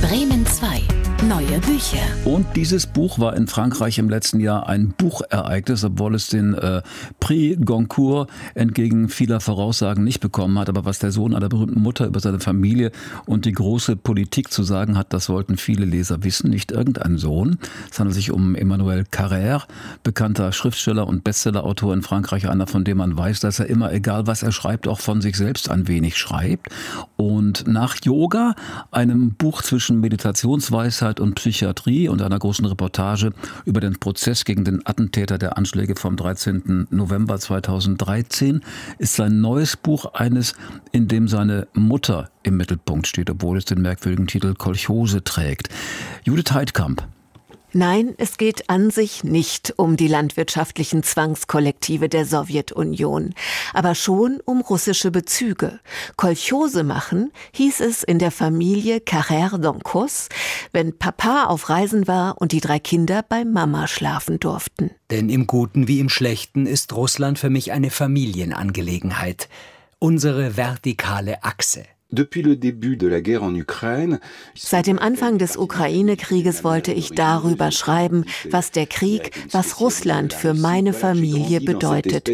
Bremen 2. Neue Bücher. Und dieses Buch war in Frankreich im letzten Jahr ein Buchereignis, obwohl es den Prix Goncourt entgegen vieler Voraussagen nicht bekommen hat. Aber was der Sohn einer berühmten Mutter über seine Familie und die große Politik zu sagen hat, das wollten viele Leser wissen. Nicht irgendein Sohn. Es handelt sich um Emmanuel Carrère, bekannter Schriftsteller und Bestsellerautor in Frankreich. Einer, von dem man weiß, dass er immer, egal was er schreibt, auch von sich selbst ein wenig schreibt. Und nach Yoga, einem Buch zwischen Meditationsweisheit und Psychiatrie und einer großen Reportage über den Prozess gegen den Attentäter der Anschläge vom 13. November 2013, ist sein neues Buch eines, in dem seine Mutter im Mittelpunkt steht, obwohl es den merkwürdigen Titel Kolchose trägt. Judith Heidkamp. Nein, es geht an sich nicht um die landwirtschaftlichen Zwangskollektive der Sowjetunion, aber schon um russische Bezüge. Kolchose machen hieß es in der Familie Carrère d'Encausse, wenn Papa auf Reisen war und die 3 Kinder bei Mama schlafen durften. Denn im Guten wie im Schlechten ist Russland für mich eine Familienangelegenheit. Unsere vertikale Achse. Seit dem Anfang des Ukraine-Krieges wollte ich darüber schreiben, was der Krieg, was Russland für meine Familie bedeutet,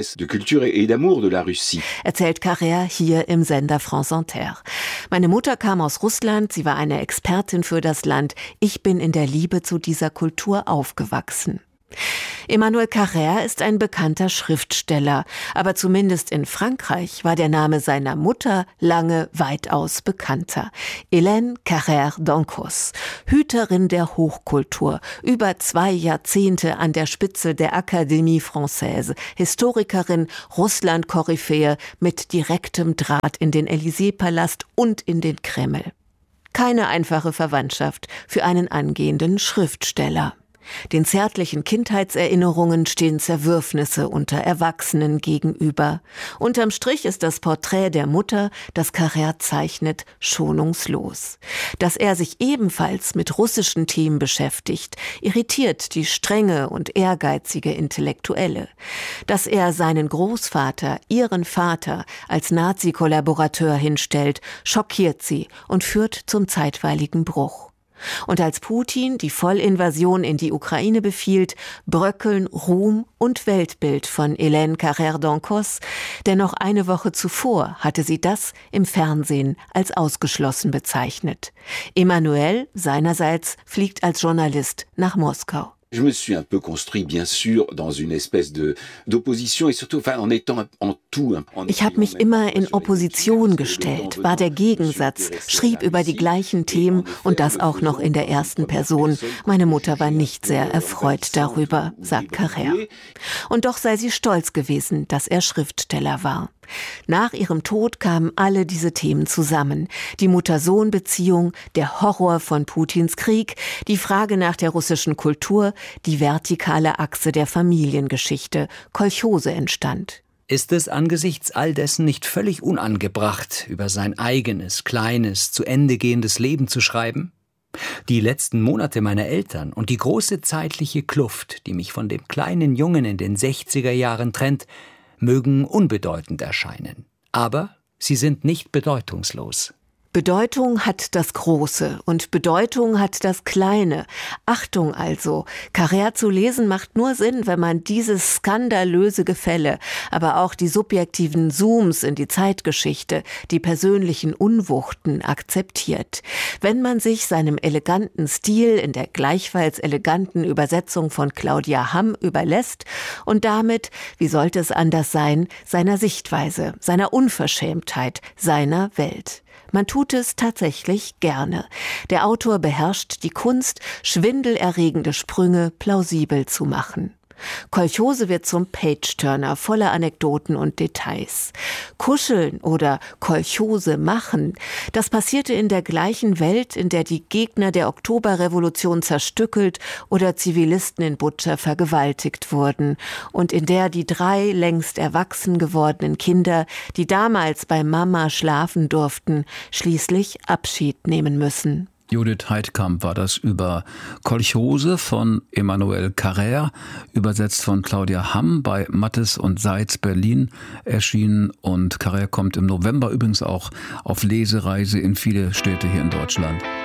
erzählt Carrère hier im Sender France Inter. Meine Mutter kam aus Russland, sie war eine Expertin für das Land. Ich bin in der Liebe zu dieser Kultur aufgewachsen. Emmanuel Carrère ist ein bekannter Schriftsteller, aber zumindest in Frankreich war der Name seiner Mutter lange weitaus bekannter. Hélène Carrère d'Encausse, Hüterin der Hochkultur, über 2 Jahrzehnte an der Spitze der Académie Française, Historikerin, Russland-Koryphäe mit direktem Draht in den Élysée-Palast und in den Kreml. Keine einfache Verwandtschaft für einen angehenden Schriftsteller. Den zärtlichen Kindheitserinnerungen stehen Zerwürfnisse unter Erwachsenen gegenüber. Unterm Strich ist das Porträt der Mutter, das Carrère zeichnet, schonungslos. Dass er sich ebenfalls mit russischen Themen beschäftigt, irritiert die strenge und ehrgeizige Intellektuelle. Dass er seinen Großvater, ihren Vater, als Nazi-Kollaborateur hinstellt, schockiert sie und führt zum zeitweiligen Bruch. Und als Putin die Vollinvasion in die Ukraine befiehlt, bröckeln Ruhm und Weltbild von Hélène Carrère d'Encausse, denn noch eine Woche zuvor hatte sie das im Fernsehen als ausgeschlossen bezeichnet. Emmanuel seinerseits fliegt als Journalist nach Moskau. Je me suis un peu construit, bien sûr, dans une espèce d'opposition et surtout, en étant en tout. Ich habe mich immer in Opposition gestellt, war der Gegensatz, schrieb über die gleichen Themen und das auch noch in der ersten Person. Meine Mutter war nicht sehr erfreut darüber, sagt Carrère. Und doch sei sie stolz gewesen, dass er Schriftsteller war. Nach ihrem Tod kamen alle diese Themen zusammen. Die Mutter-Sohn-Beziehung, der Horror von Putins Krieg, die Frage nach der russischen Kultur, die vertikale Achse der Familiengeschichte. Kolchose entstand. Ist es angesichts all dessen nicht völlig unangebracht, über sein eigenes, kleines, zu Ende gehendes Leben zu schreiben? Die letzten Monate meiner Eltern und die große zeitliche Kluft, die mich von dem kleinen Jungen in den 60er Jahren trennt, mögen unbedeutend erscheinen. Aber sie sind nicht bedeutungslos. Bedeutung hat das Große und Bedeutung hat das Kleine. Achtung also, Carrère zu lesen macht nur Sinn, wenn man dieses skandalöse Gefälle, aber auch die subjektiven Zooms in die Zeitgeschichte, die persönlichen Unwuchten akzeptiert. Wenn man sich seinem eleganten Stil in der gleichfalls eleganten Übersetzung von Claudia Hamm überlässt und damit, wie sollte es anders sein, seiner Sichtweise, seiner Unverschämtheit, seiner Welt. Man tut es tatsächlich gerne. Der Autor beherrscht die Kunst, schwindelerregende Sprünge plausibel zu machen. Kolchose wird zum Page-Turner voller Anekdoten und Details. Kuscheln oder Kolchose machen, das passierte in der gleichen Welt, in der die Gegner der Oktoberrevolution zerstückelt oder Zivilisten in Butscha vergewaltigt wurden und in der die 3 längst erwachsen gewordenen Kinder, die damals bei Mama schlafen durften, schließlich Abschied nehmen müssen. Judith Heidkamp war das über Kolchose von Emmanuel Carrère, übersetzt von Claudia Hamm, bei Mattes und Seitz Berlin erschienen. Und Carrère kommt im November übrigens auch auf Lesereise in viele Städte hier in Deutschland.